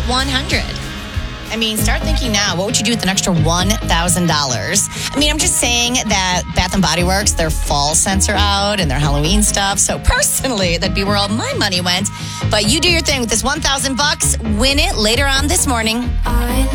100. I mean, start thinking now. What would you do with an extra $1,000? I mean, I'm just saying that Bath & Body Works, their fall scents are out and their Halloween stuff. So personally, that'd be where all my money went. But you do your thing with this $1,000. Win it later on this morning.